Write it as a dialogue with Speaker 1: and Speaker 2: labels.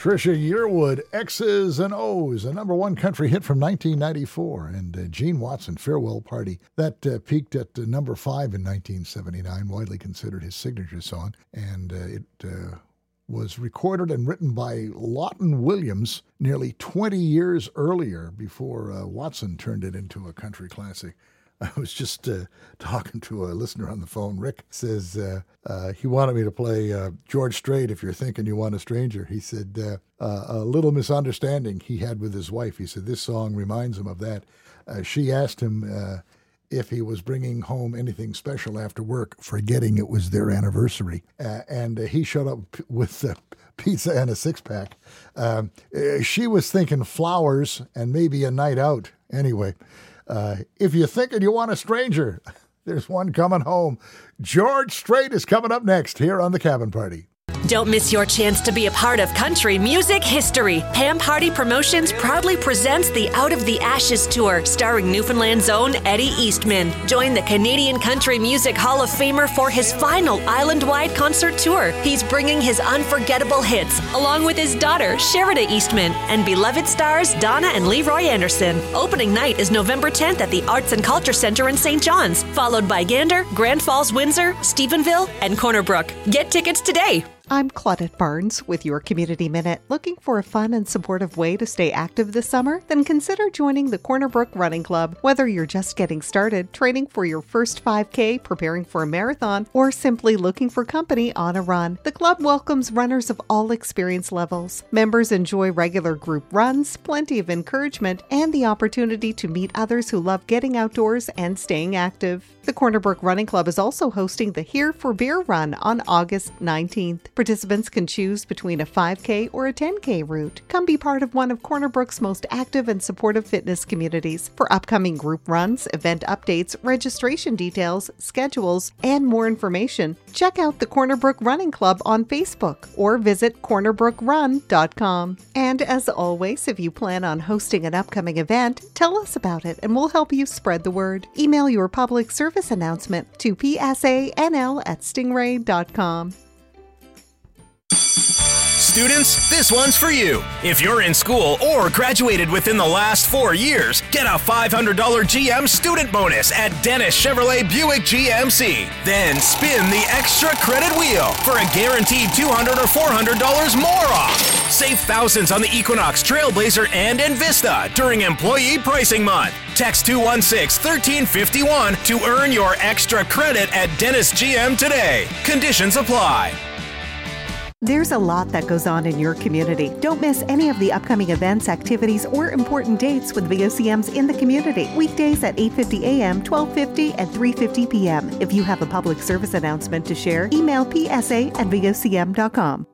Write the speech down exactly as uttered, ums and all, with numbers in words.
Speaker 1: Trisha Yearwood, X's and O's, a number one country hit from nineteen ninety-four. And uh, Gene Watson, Farewell Party, that uh, peaked at uh, number five in nineteen seventy-nine, widely considered his signature song. And uh, it uh, was recorded and written by Lawton Williams nearly twenty years earlier, before uh, Watson turned it into a country classic. I was just uh, talking to a listener on the phone. Rick says uh, uh, he wanted me to play uh, George Strait, If You're Thinking You Want a Stranger. He said uh, uh, a little misunderstanding he had with his wife. He said this song reminds him of that. Uh, she asked him uh, if he was bringing home anything special after work, forgetting it was their anniversary. Uh, and uh, he showed up with uh, pizza and a six-pack. Um, uh, she was thinking flowers and maybe a night out. Anyway, Uh, if you're thinking you want a stranger, there's one coming home. George Strait is coming up next here on The Cabin Party.
Speaker 2: Don't miss your chance to be a part of country music history. Pam Hardy Promotions proudly presents the Out of the Ashes Tour, starring Newfoundland's own Eddie Eastman. Join the Canadian Country Music Hall of Famer for his final island-wide concert tour. He's bringing his unforgettable hits, along with his daughter, Sherida Eastman, and beloved stars Donna and Leroy Anderson. Opening night is November tenth at the Arts and Culture Center in Saint John's, followed by Gander, Grand Falls, Windsor, Stephenville, and Corner Brook. Get tickets today.
Speaker 3: I'm Claudette Barnes with your Community Minute. Looking for a fun and supportive way to stay active this summer? Then consider joining the Corner Brook Running Club. Whether you're just getting started, training for your first five K, preparing for a marathon, or simply looking for company on a run, the club welcomes runners of all experience levels. Members enjoy regular group runs, plenty of encouragement, and the opportunity to meet others who love getting outdoors and staying active. The Corner Brook Running Club is also hosting the Here for Beer Run on August nineteenth. Participants can choose between a five K or a ten K route. Come be part of one of Corner Brook's most active and supportive fitness communities. For upcoming group runs, event updates, registration details, schedules, and more information, check out the Corner Brook Running Club on Facebook or visit corner brook run dot com. And as always, if you plan on hosting an upcoming event, tell us about it and we'll help you spread the word. Email your public service announcement to p s a n l at stingray dot com.
Speaker 4: Students, this one's for you. If you're in school or graduated within the last four years, get a five hundred dollars G M student bonus at Dennis Chevrolet Buick G M C. Then spin the extra credit wheel for a guaranteed two hundred dollars or four hundred dollars more off. Save thousands on the Equinox, Trailblazer, and Envista during Employee Pricing Month. Text two one six, one three five one to earn your extra credit at Dennis G M today. Conditions apply.
Speaker 3: There's a lot that goes on in your community. Don't miss any of the upcoming events, activities, or important dates with V O C Ms in the community. Weekdays at eight fifty a.m., twelve fifty, and three fifty p.m. If you have a public service announcement to share, email p s a at v o c m dot com.